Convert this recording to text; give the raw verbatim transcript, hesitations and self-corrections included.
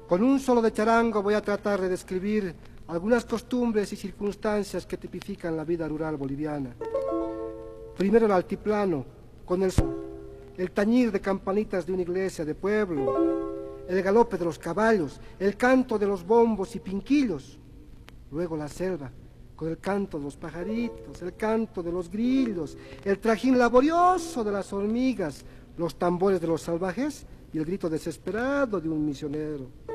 Con un solo de charango voy a tratar de describir algunas costumbres y circunstancias que tipifican la vida rural boliviana. Primero el altiplano, con el sol, el tañir de campanitas de una iglesia de pueblo, el galope de los caballos, el canto de los bombos y pinquillos. Luego la selva, con el canto de los pajaritos, el canto de los grillos, el trajín laborioso de las hormigas, los tambores de los salvajes y el grito desesperado de un misionero.